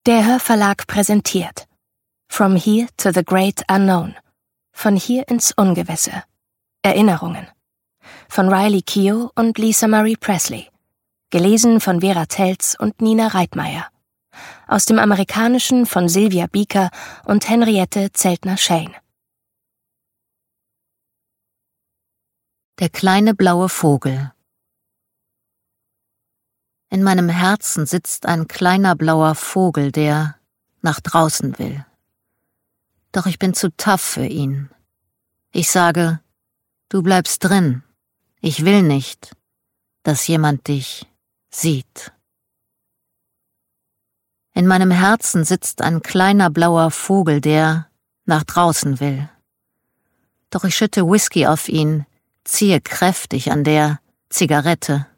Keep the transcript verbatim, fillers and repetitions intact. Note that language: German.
Der Hörverlag präsentiert From Here to the Great Unknown. Von hier ins Ungewisse. Erinnerungen. Von Riley Keough und Lisa Marie Presley. Gelesen von Vera Teltz und Nina Reitmeier. Aus dem Amerikanischen von Sylvia Bieker und Henriette Zeltner-Shane. Der kleine blaue Vogel. In meinem Herzen sitzt ein kleiner blauer Vogel, der nach draußen will. Doch ich bin zu tough für ihn. Ich sage, du bleibst drin. Ich will nicht, dass jemand dich sieht. In meinem Herzen sitzt ein kleiner blauer Vogel, der nach draußen will. Doch ich schütte Whisky auf ihn, ziehe kräftig an der Zigarette.